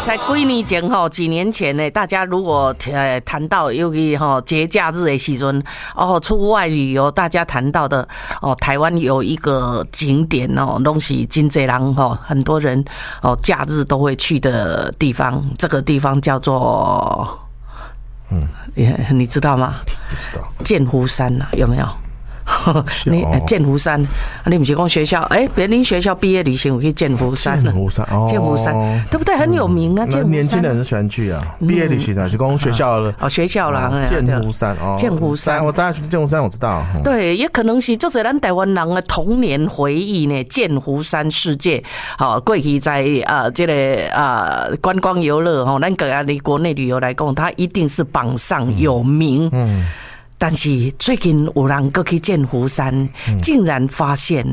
在几年前吼，几年前呢，大家如果谈到尤其吼节假日的时阵哦，出外旅游，大家谈到的哦，台湾有一个景点哦，拢是真侪人吼，很多人哦假日都会去的地方，这个地方叫做你知道吗？ 不知道。 剑湖山啊，有没有？你剑湖山，你不是讲学校？别人学校毕业旅行我去剑湖山了。剑湖山，对不对？很有名啊，剑湖山。 年轻人很喜欢去啊，毕业旅行啊，是讲学校了。 学校啦， 剑湖山哦，剑湖山，我知道剑湖山，我知道。对， 也可能是就咱台湾人的童年回忆呢。剑湖山世界，过去在这个观光游乐咱个按国内旅游来讲，它一定是榜上有名。但是最近有人过去剑湖山，竟然发现，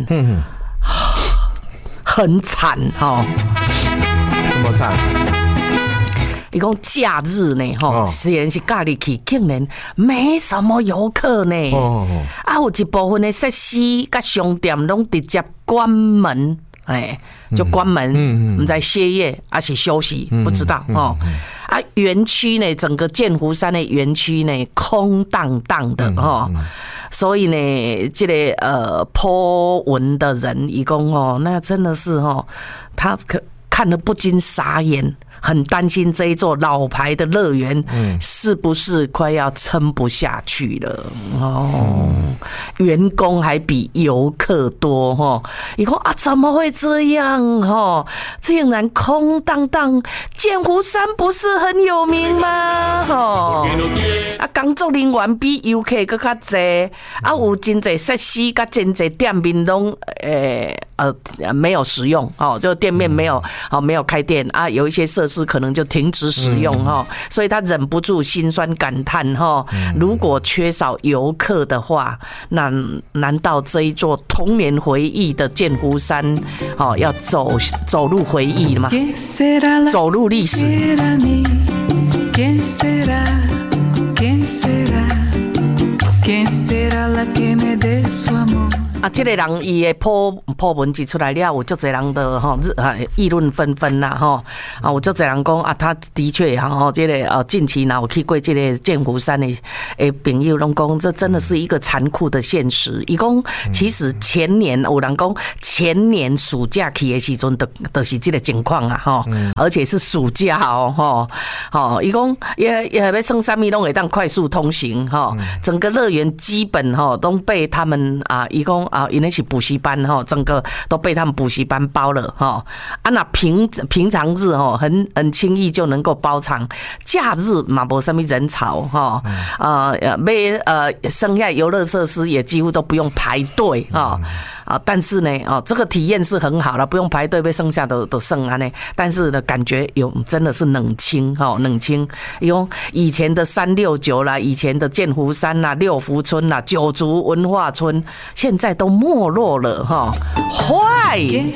很惨哈！ 怎么惨？ 你讲假日呢？虽然是假日去，竟然没什么游客呢。有一部分的设施甲商店拢直接关门。就关门，不在歇业还是休息，不知道哦。园区呢，整个剑湖山的园区呢，空荡荡的哈。所以呢，这个po文的人，一共那真的是他看了不禁傻眼。很担心这一座老牌的乐园是不是快要撑不下去了员工还比游客多你说怎么会这样竟然空荡荡，剑湖山不是很有名吗工作人员比游客更加多有真侪设施跟真侪店面拢没有使用就店面没有开店有一些设施可能就停止使用所以他忍不住心酸感叹如果缺少游客的话，那难道这一座童年回忆的剑湖山要走入回忆了吗？走入历史。这个人伊的破文字出来了，有足侪人的议论纷纷啦有足侪人讲他的确这个近期有去过这个剑湖山的朋友拢讲，这真的是一个残酷的现实。伊讲其实前年有人讲前年暑假去的时阵就是这个情况而且是暑假伊讲也要算什么拢会当快速通行整个乐园基本都被他们伊讲因为是补习班整个都被他们补习班包了那平常日很轻易就能够包场，假日嘛没什么人潮剩下游乐设施也几乎都不用排队但是呢这个体验是很好了，不用排队，被剩下的剩呢，但是呢感觉真的是冷清以前的369啦，以前的剑湖山啦、六福村啦、九族文化村，现在都没落了坏。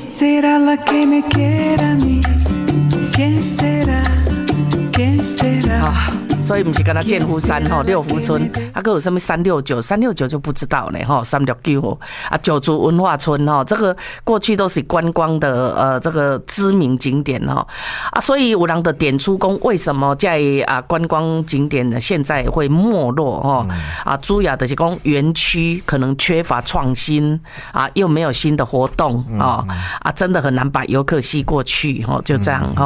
所以不是跟他剑湖山六福村，还有什么369就不知道呢369九族文化村这个过去都是观光的这个知名景点所以有人的点出说为什么在观光景点呢现在会没落主要的是说园区可能缺乏创新又没有新的活动真的很难把游客吸过去就这样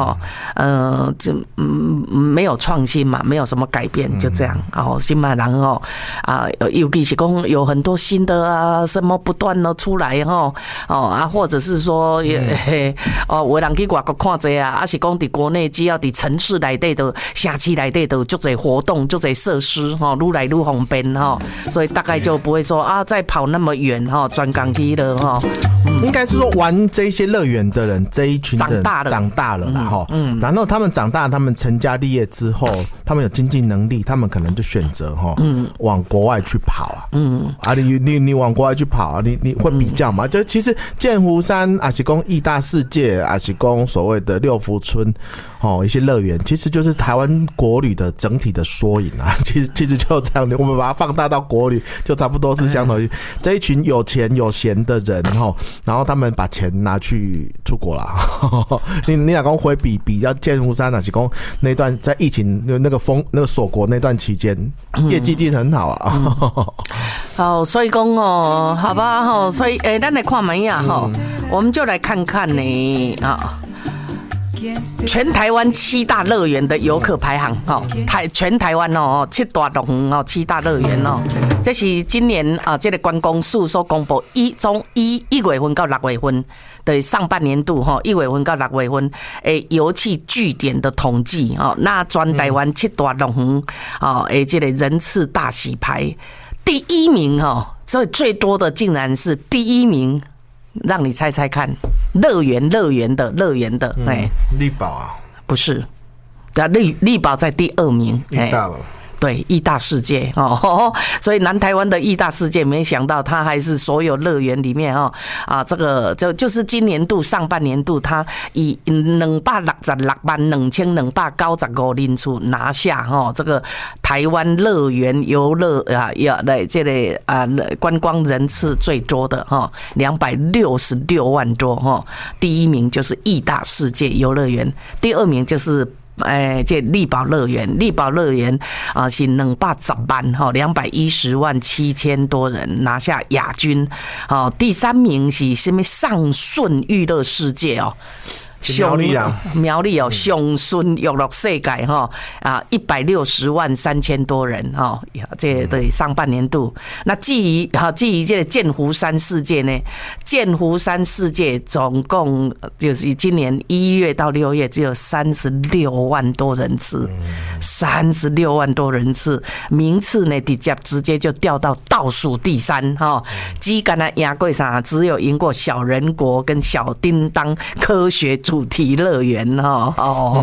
没有创新嘛，没有什么改变，就这样新马人尤其是说有很多新的什么不断的出来或者是说有人去外国看这是说在国内只要在城市内底的城市内底都有很多活动，很多设施愈来愈方便所以大概就不会说再跑那么远转港去了应该是说玩这些乐园的人这一群人长大了啦然后他们长大，他们成家立业之后，他们有经济能力，他们可能就选择往国外去跑你往国外去跑你会比较嘛？就其实剑湖山还是说义大世界，还是说所谓的六福村一些乐园，其实就是台湾国旅的整体的缩影其实就这样，我们把它放大到国旅，就差不多是相当于这一群有钱有闲的人然后他们把钱拿去出国了。你老公回比较剑湖山啊，是讲那段在疫情那个锁国那段期间，业绩一定很好啊。 好，所以讲哦，好吧哈，所以咱来看门呀哈，我们就来看看呢啊。全台湾7大乐园的游客排行哦，全台湾哦7大乐园哦，7大乐园哦，这是今年啊这个观光署所公布从1月份到6月份的上半年度哈，1月份到6月份游憩据点的统计哦，那全台湾7大乐园哦，这个人次大洗牌，第1名哦，所以最多的竟然是第1名。让你猜猜看，乐园的， 力宝啊， 不是，力宝在第2名， 力大了。 对，义大世界哦，所以南台湾的义大世界，没想到它还是所有乐园里面哦这个就是今年度上半年度，它以2662295人次拿下这个台湾乐园游乐这个观光人次最多的266万多第1名就是义大世界游乐园，第2名就是这力宝乐园是210万210万7000多人拿下亚军第3名是什么上顺娱乐世界苗栗上顺娱乐世界160万3000多人这对上半年度。那至于这个剑湖山世界呢，剑湖山世界总共就是今年1月到6月只有36万多人次，36万多人次，名次呢直接就掉到倒数第3只敢那赢过啥，只有赢过小人国跟小叮当科学主题乐园